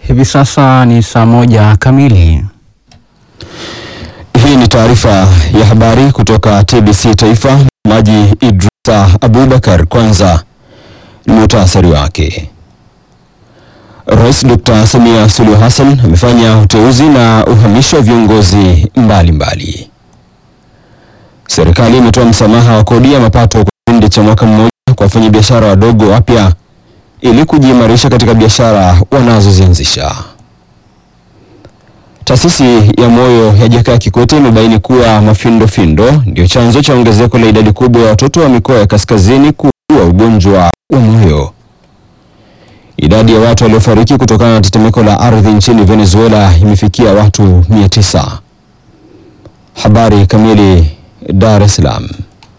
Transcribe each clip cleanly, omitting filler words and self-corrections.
Hivi sasa ni saa 1 kamili. Hii ni taarifa ya habari kutoka TBC Taifa. Maji Idrisa Abubakar. Kwanza ni muhtasari wake. Rais Dr. Samia Suluhu Hassan amefanya uteuzi na uhamisho wa viongozi mbalimbali. Serikali imetoa msamaha wa kodi ya mapato kwa kipindi cha mwaka mmoja kwa wafanyabiashara wadogo wapya ili kujiimarisha katika biashara wanazozianzisha. Taasisi ya moyo ya Jakaya Kikwete imebaini kuwa mafindofindo ndio chanzo cha ongezeko la idadi kubwa ya watoto wa mikoa ya kaskazini kuugua ugonjwa wa moyo. Idadi ya watu waliofariki kutokana na tetemeko la ardhi nchini Venezuela imefikia watu 900. Habari kamili. Dar es Salaam.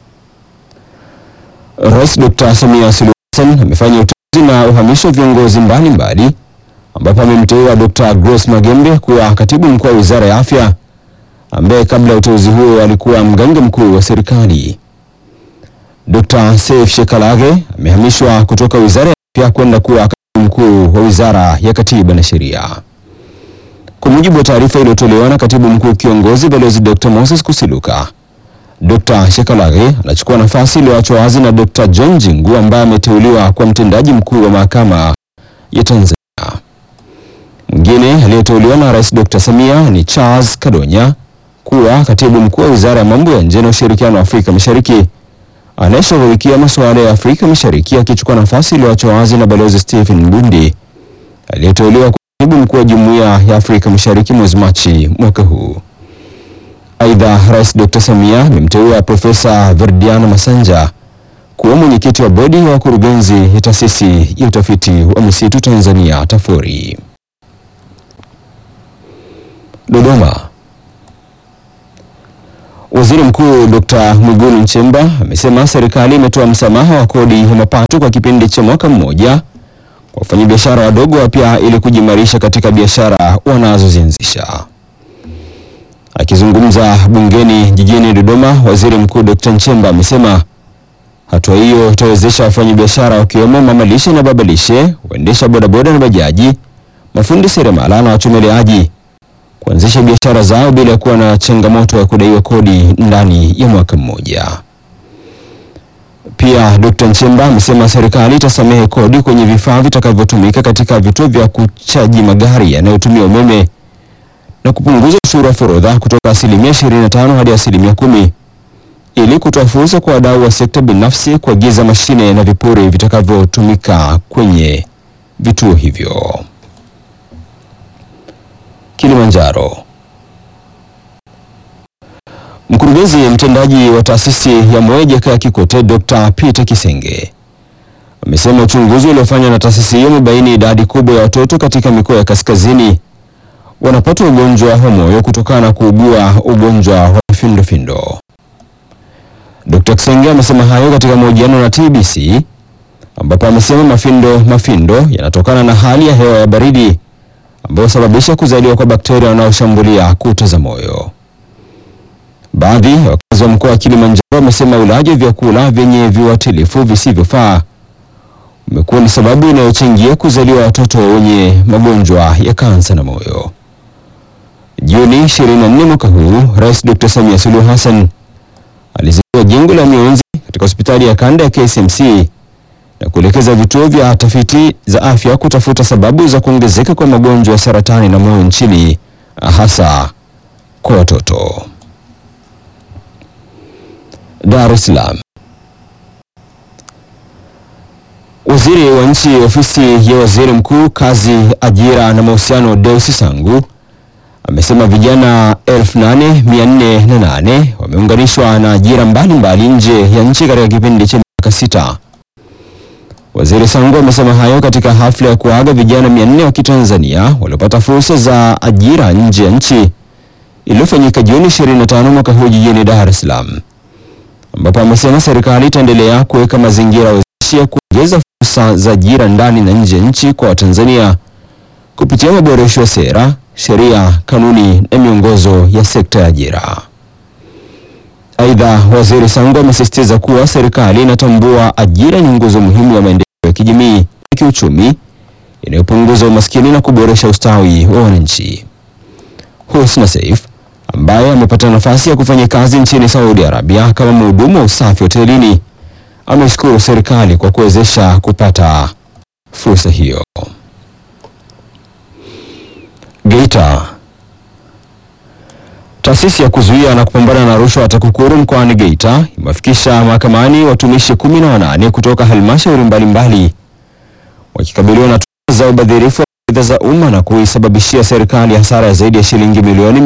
Rais Dr. Samia Suluhu Hassan amefanya uteuzi na uhamisho viongozi mbalimbali ambapo amemteua Dr. Grace Magembe kuwa katibu mkuu wa Wizara ya Afya, ambaye kabla ya uteuzi huo alikuwa mganga mkuu wa serikali. Dr. Seif Shekalage amehamishwa kutoka Wizara ya Afya kwenda kuwa katibu mkuu wa Wizara ya Katiba na Sheria. Kwa mujibu wa taarifa iliyotolewa na katibu mkuu kiongozi Balozi Dr. Moses Kusiluka, Dr. Shekalage anachukua nafasi iliyoachwa wazi na Dr. John Jingu ambaye ameteuliwa kwa mtendaji mkuu wa Mahakama ya Tanzania. Mwingine aliyeteuliwa na Rais Dr. Samia ni Charles Kadonya kuwa katibu mkuu wa Wizara ya Mambo ya Nje na Ushirikiano wa Afrika Mashariki, anayeshughulikia masuala ya Afrika Mashariki, akichukua nafasi iliyoachwa wazi na Balozi Stephen Mbundi aliyeteuliwa kwa katibu mkuu wa Jumuiya ya Afrika Mashariki mwezi Machi mwaka huu. Aidha, Rais Dr. Samia amemteua Profesa Verdiana Masanja kuwa mwenyekiti wa bodi ya wakurugenzi ya Taasisi ya Utafiti wa Misitu Tanzania TAFORI. Dodoma. Waziri Mkuu Dr. Mwigulu Nchemba amesema serikali imetoa msamaha wa kodi ya mapato kwa kipindi cha mwaka mmoja kwa wafanyabiashara wadogo wapya ili kujimarisha katika biashara wanazozianzisha. Akizungumza bungeni jijini Dodoma, Waziri Mkuu Dr. Nchemba amesema hatua hiyo itawezesha wafanyabiashara wakiwemo mamalishe na babalishe, waendesha bodaboda na bajaji, mafundi seremala na wachomeleaji kuanzisha biashara zao bila kuwa na changamoto ya kudaiwa kodi ndani ya mwaka mmoja. Pia Dr. Nchemba amesema serikali itasamehe kodi kwenye vifaa vitakavyotumika katika vituo vya kuchaji magari yanayotumia umeme na kupunguza ushuru wa forodha kutoka 25% hadi 10% ili kutoa fursa kwa wadau wa sekta binafsi kuagiza mashine na vipuri vitakavyotumika kwenye vituo hivyo. Kilimanjaro. Mkurugenzi mtendaji wa taasisi ya moyo Jakaya Kikwete Dr. Peter Kisenge amesema uchunguzi uliofanywa na taasisi hiyo umebaini idadi kubwa ya watoto katika mikoa ya kaskazini wanapata ugonjwa wa moyo kutokana na kuugua ugonjwa wa mafindofindo. Dr. Kisenge amesema hayo katika mahojiano na TBC ambapo amesema mafindo yanatokana na hali ya hewa ya baridi ambayo husababisha kuzaliwa kwa bakteria wanaoshambulia kuta za moyo. Baadhi ya wakazi wa mkoa wa Kilimanjaro wamesema ulaji wa vyakula vyenye viuatilifu visivyofaa umekuwa ni sababu inayochangia kuzaliwa watoto wenye magonjwa ya kansa na moyo. Juni 24 mwaka huu, Rais Dr. Samia Suluhu Hassan alizindua jengo la mionzi katika hospitali ya kanda ya KCMC na kuelekeza vituo vya tafiti za afya kutafuta sababu za kuongezeka kwa magonjwa ya saratani na moyo nchini, hasa kwa watoto. Dar es Salaam. Waziri wa Nchi, Ofisi ya Waziri Mkuu, Kazi, Ajira na Mahusiano, Deusi Sangu amesema vijana 8408 wameunganishwa na ajira mbalimbali nje ya nchi katika kipindi cha miaka 6. Waziri Sangu amesema hayo katika hafla ya kuaga vijana 400 wa Kitanzania waliopata fursa za ajira nje ya nchi iliyofanyika Juni 25 mwaka huu jijini Dar es Salaam, ambapo amesema serikali itaendelea kuweka mazingira wezeshi ya kuongeza fursa za ajira ndani na nje ya nchi kwa Watanzania kupitia maboresho ya sera, sheria, kanuni na miongozo ya sekta ya ajira. Aidha, Waziri Sangu amesisitiza kuwa serikali inatambua ajira ni nguzo muhimu ya maendeleo ya kijamii na kiuchumi inayopunguza umaskini na kuboresha ustawi wa wananchi. Husna Saif ambaye amepata nafasi ya kufanya kazi nchini Saudi Arabia kama mhudumu wa usafi hotelini ameshukuru serikali kwa kuwezesha kupata fursa hiyo. Geita. Taasisi ya kuzuia na kupambana na rushwa TAKUKURU mkoani Geita imefikisha mahakamani watumishi 18 kutoka halmashauri mbalimbali wakikabiliwa na tuhuma za ubadhirifu wa fedha za umma na kuisababishia serikali hasara ya zaidi ya shilingi milioni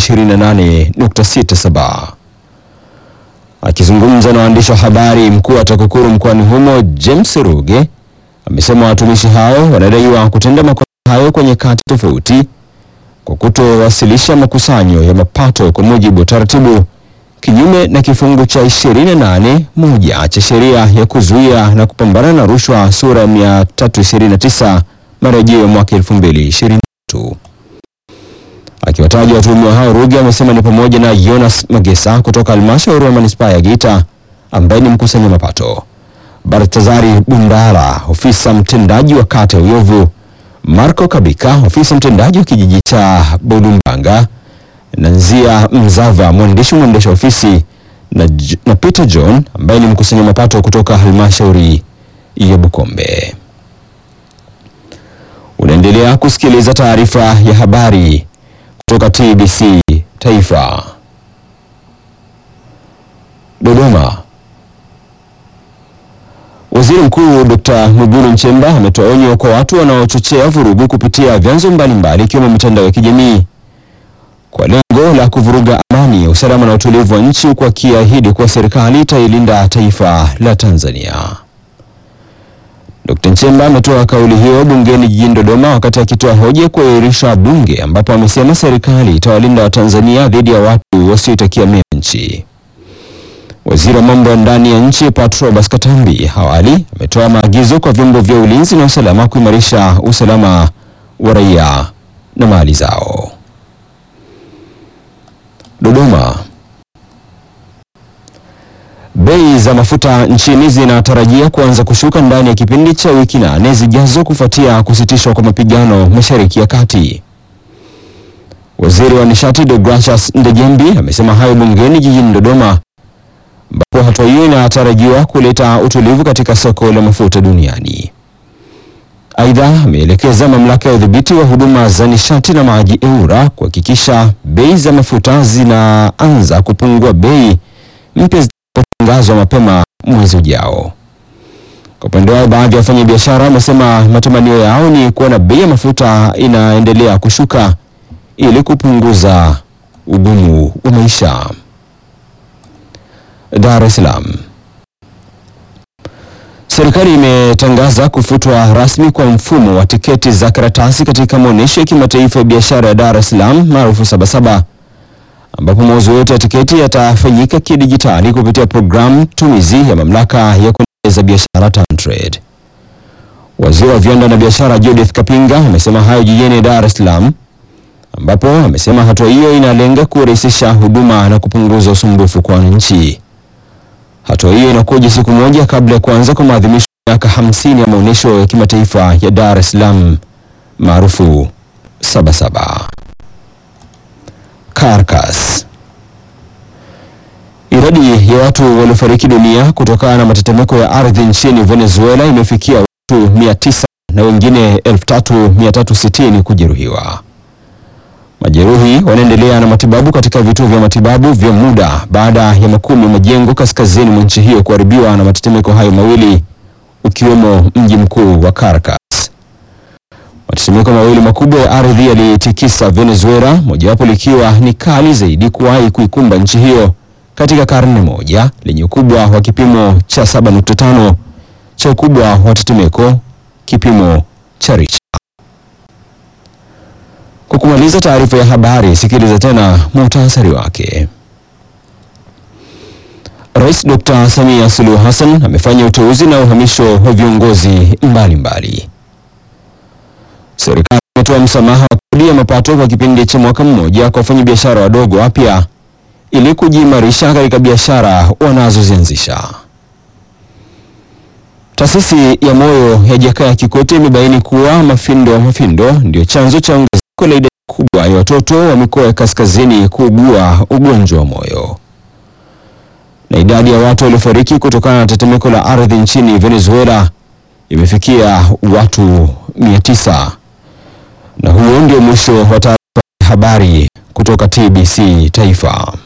128.67. Akizungumza na waandishi wa habari, mkuu wa TAKUKURU mkoani humo James Ruge amesema watumishi hao wanadaiwa kutenda makosa hayo kwa nyakati tofauti kwa kutowasilisha makusanyo ya mapato kwa mujibu wa taratibu, kinyume na kifungu cha 28(1) cha sheria ya kuzuia na kupambana na rushwa sura ya 329 marejeo ya mwaka 2023. Akiwataja watuhumiwa hao, Ruge amesema ni pamoja na Jonas Magesa kutoka halmashauri ya manispaa ya Geita ambaye ni mkusanya mapato, Bartazari Bundara, ofisa mtendaji wa kata ya Uyovu, Marco Kabika, ofisa mtendaji wa kijiji cha Bolumbanga, na Nzia Mzava, mwendesha ofisi, na Peter John ambaye ni mkusanya mapato kutoka halmashauri ya Bukombe. Unaendelea kusikiliza taarifa ya habari kutoka TBC Taifa. Dodoma. Waziri Mkuu Dr. Mwigulu Nchemba ametoa onyo kwa watu wanaochochea vurugu kupitia vyanzo mbalimbali ikiwemo mitandao ya kijamii kwa lengo la kuvuruga amani, usalama na utulivu wa nchi, kwa kiahidi kuwa serikali itailinda taifa la Tanzania. Dr. Nchemba ametoa kauli hiyo bungeni jijini Dodoma wakati akitoa hoja kuahirisha bunge, ambapo amesema serikali itawalinda Watanzania dhidi ya watu wasioitakia mema nchi. Waziri wa mambo ya ndani ya nchi Patrobas Katambi awali ametoa maagizo kwa vyombo vya ulinzi na usalama kuimarisha usalama wa raia na mali zao. Dodoma. Bei za mafuta nchini zinatarajia kuanza kushuka ndani ya kipindi cha wiki 8 zijazo kufuatia kusitishwa kwa mapigano Mashariki ya Kati. Waziri wa Nishati Deogratias Ndejembi amesema hayo bungeni jijini Dodoma, ambapo hatua hiyo inatarajiwa kuleta utulivu katika soko la mafuta duniani. Aidha, ameelekeza mamlaka ya udhibiti wa huduma za nishati na maji EWURA kuhakikisha bei za mafuta zinaanza kupungua bei mpya zitakapotangazwa mapema mwezi ujao. Kwa upande wao, baadhi ya wafanyabiashara wamesema matamanio yao ni kuona bei ya mafuta inaendelea kushuka ili kupunguza ugumu wa maisha. Dar es Salaam. Serikali imetangaza kufutwa rasmi kwa mfumo wa tiketi za karatasi katika maonyesho ya kimataifa ya biashara ya Dar es Salaam maarufu Sabasaba, ambapo mauzo yote ya tiketi yatafanyika kidijitali kupitia programu tumizi ya mamlaka ya kuendeleza biashara TanTrade. Waziri wa viwanda na biashara Judith Kapinga amesema hayo jijini Dar es Salaam, ambapo amesema hatua hiyo inalenga kurahisisha huduma na kupunguza usumbufu kwa wananchi. Hatua hiyo inakuja siku moja kabla ya kuanza kwa maadhimisho ya miaka 50 ya maonyesho ya kimataifa ya Dar es Salaam maarufu Sabasaba. Caracas. Idadi ya watu waliofariki dunia kutokana na matetemeko ya ardhi nchini Venezuela imefikia watu 900 na wengine 3360 kujeruhiwa. Majeruhi wanaendelea na matibabu katika vituo vya matibabu vya muda baada ya makumi majengo kaskazini mwa nchi hiyo kuharibiwa na matetemeko hayo mawili, ukiwemo mji mkuu wa Caracas. Matetemeko mawili makubwa ya ardhi yalitikisa Venezuela, mojawapo likiwa ni kali zaidi kuwahi kuikumba nchi hiyo katika karne moja, lenye ukubwa wa kipimo cha 7.5 cha ukubwa wa tetemeko kipimo cha Richter. Kwa kumaliza taarifa ya habari, sikiliza tena muhtasari wake. Rais Dr. Samia Suluhu Hassan amefanya uteuzi na uhamisho wa viongozi mbalimbali. Serikali imetoa msamaha wa kodi ya mapato kwa kipindi cha mwaka mmoja kwa wafanyabiashara wadogo wapya ili kujiimarisha katika biashara wanazozianzisha. Taasisi ya moyo ya Jakaya Kikwete imebaini kuwa mafindo ndio chanzo cha ongezeko la idadi kubwa ya watoto wa mikoa ya kaskazini kuugua ugonjwa wa moyo. Na idadi ya watu waliofariki kutokana na tetemeko la ardhi nchini Venezuela imefikia watu 900. Na huo ndio mwisho wa taarifa ya habari kutoka TBC Taifa.